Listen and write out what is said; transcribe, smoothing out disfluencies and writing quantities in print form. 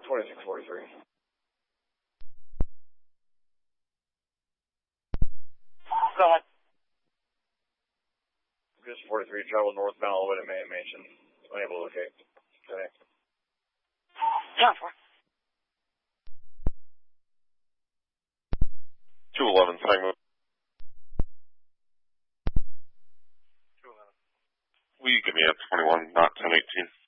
2643. Go ahead. Goose 43, travel northbound all the way to May Mansion. Unable to locate. Today. 10-4. 211, segment. 211. Will you give me a 21, not 1018?